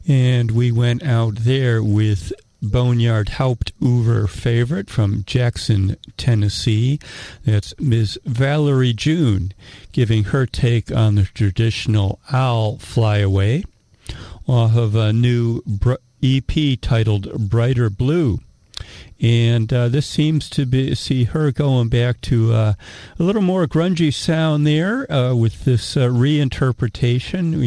And we went out there with Boneyard Hauptufer favorite from Jackson, Tennessee. That's Ms. Valerie June giving her take on the traditional I'll Fly Away off of a new EP titled Brighter Blue. And this seems to see her going back to a little more grungy sound there with this reinterpretation,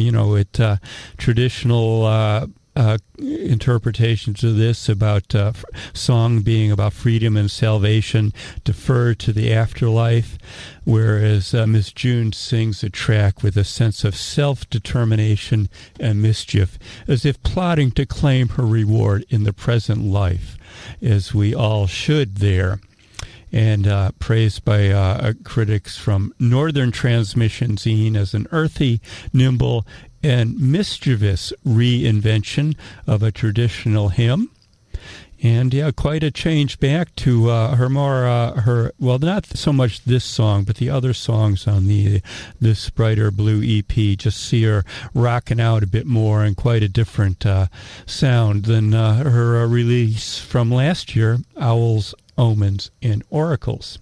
traditional interpretations of this about song being about freedom and salvation, defer to the afterlife, whereas Miss June sings a track with a sense of self-determination and mischief, as if plotting to claim her reward in the present life, as we all should there. And praised by critics from Northern Transmission Zine as an earthy, nimble, and mischievous reinvention of a traditional hymn. And quite a change back to her more, not so much this song, but the other songs on this Brighter Blue EP. Just see her rocking out a bit more and quite a different sound than her release from last year, Owls, Omens, and Oracles.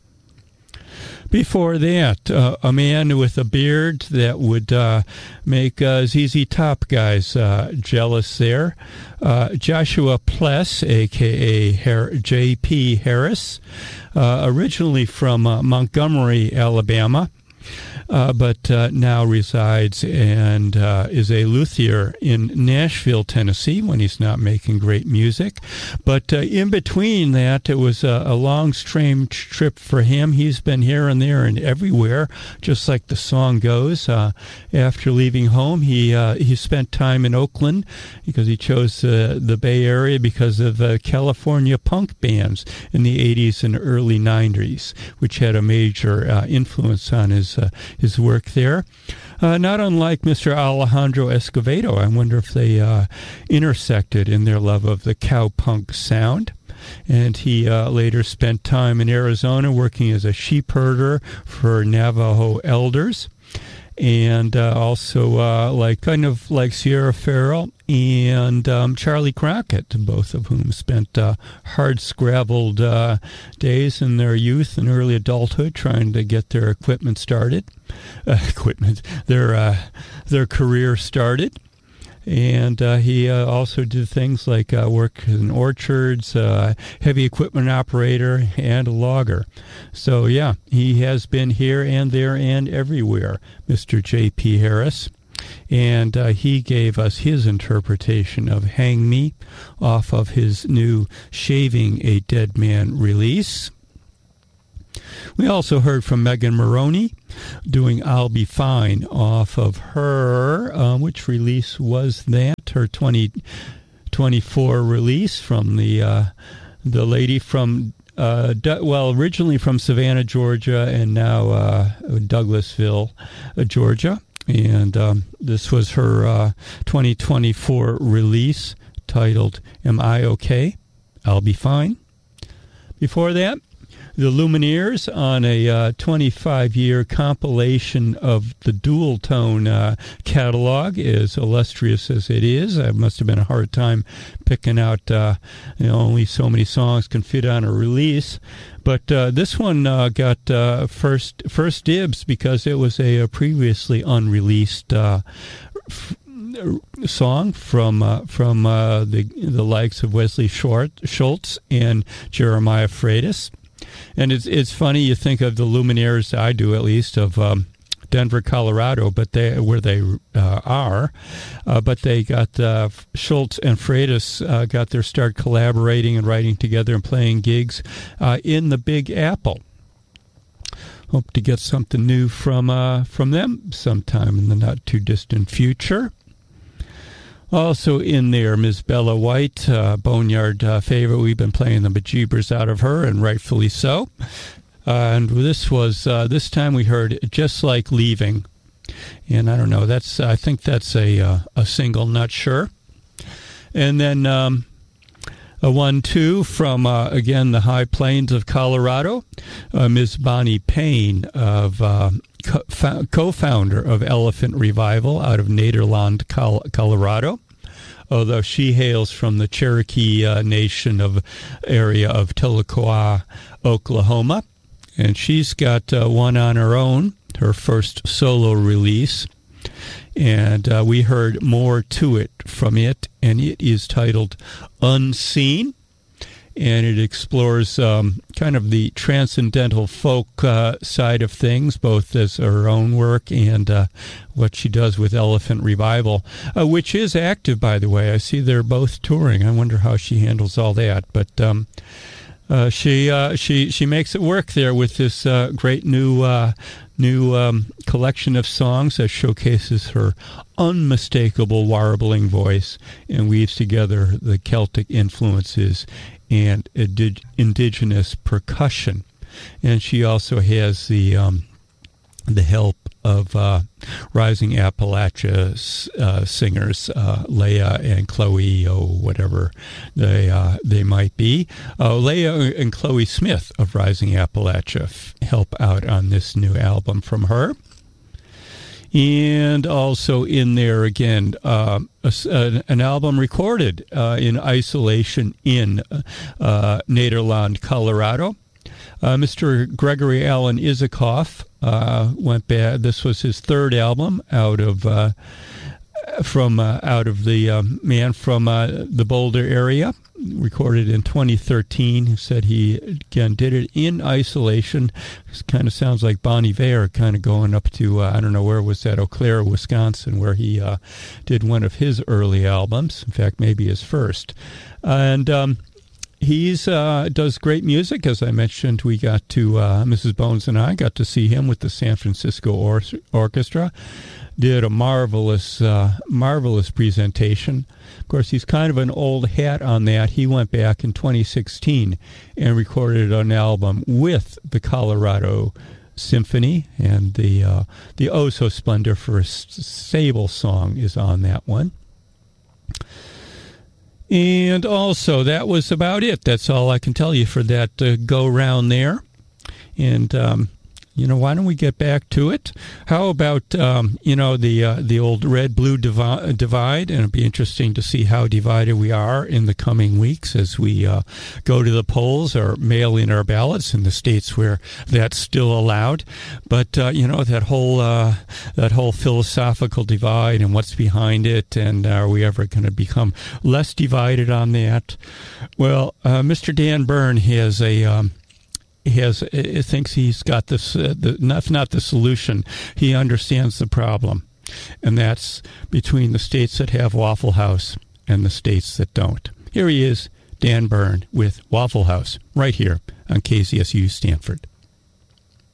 Before that, a man with a beard that would make ZZ Top guys jealous there. Joshua Pless, a.k.a. J.P. Harris, originally from Montgomery, Alabama, but now resides and is a luthier in Nashville, Tennessee, when he's not making great music. But in between that, it was a long, strange trip for him. He's been here and there and everywhere, just like the song goes. After leaving home, he spent time in Oakland because he chose the Bay Area because of California punk bands in the 80s and early 90s, which had a major influence on his work there. Not unlike Mr. Alejandro Escovedo, I wonder if they intersected in their love of the cowpunk sound. And he later spent time in Arizona working as a sheep herder for Navajo elders. And also kind of like Sierra Farrell and Charlie Crockett, both of whom spent hard-scrabbled days in their youth and early adulthood trying to get their equipment started. Their career started. And he also did things like work in orchards, heavy equipment operator, and a logger. So, yeah, he has been here and there and everywhere, Mr. J.P. Harris. And he gave us his interpretation of Hang Me off of his new Shaving a Dead Man release. We also heard from Megan Moroney doing I'll Be Fine off of her, which release was that? Her 2024 release from the lady from, originally from Savannah, Georgia, and now Douglasville, Georgia. And this was her 2024 release titled Am I Okay? I'll Be Fine. Before that, the Lumineers on a 25-year compilation of the dual tone catalog, as illustrious as it is. It must have been a hard time picking out, only so many songs can fit on a release. But this one got first dibs because it was a previously unreleased song from the likes of Wesley Schultz and Jeremiah Freitas. And it's funny, you think of the Lumineers, I do at least, of Denver, Colorado, but they got Schultz and Freitas got their start collaborating and writing together and playing gigs in the Big Apple. Hope to get something new from them sometime in the not too distant future. Also in there, Ms. Bella White, Boneyard favorite. We've been playing the bejeebers out of her, and rightfully so. And this time we heard Just Like Leaving. And I don't know, I think that's a single, not sure. And then a 1-2 from, again, the high plains of Colorado, Ms. Bonnie Payne, co-founder of Elephant Revival out of Nederland, Colorado. although she hails from the Cherokee Nation area of Tahlequah, Oklahoma. And she's got one on her own, her first solo release. And we heard More to It from it, and it is titled Unseen. And it explores kind of the transcendental folk side of things, both as her own work and what she does with Elephant Revival, which is active, by the way. I see they're both touring. I wonder how she handles all that. But she makes it work there with this great new collection of songs that showcases her unmistakable warbling voice and weaves together the Celtic influences and indigenous percussion. And she also has the help of Rising Appalachia singers, Leah and Chloe, whatever they might be. Leah and Chloe Smith of Rising Appalachia help out on this new album from her. And also in there, again, an album recorded in isolation in Nederland, Colorado. Mr. Gregory Alan Isikoff went back. This was his third album out of the man from the Boulder area, recorded in 2013. He said he again did it in isolation. It kind of sounds like Bon Iver, kind of going up to I don't know, where was that, Eau Claire, Wisconsin, where he did one of his early albums. In fact, maybe his first. And he's does great music. As I mentioned, we got to Mrs. Bones and I got to see him with the San Francisco Orchestra. Did a marvelous presentation. Of course, he's kind of an old hat on that. He went back in 2016 and recorded an album with the Colorado Symphony, and the Oh So Splendor for a Sable song is on that one. And also, that was about it. That's all I can tell you for that go-round there. And why don't we get back to it? How about, the old red-blue divide? And it'll be interesting to see how divided we are in the coming weeks as we go to the polls or mail in our ballots in the states where that's still allowed. But, that whole philosophical divide and what's behind it, and are we ever going to become less divided on that? Well, Mr. Dan Byrne has thinks he's got this, not the solution. He understands the problem, and that's between the states that have Waffle House and the states that don't. Here he is, Dan Byrne, with Waffle House, right here on KZSU Stanford.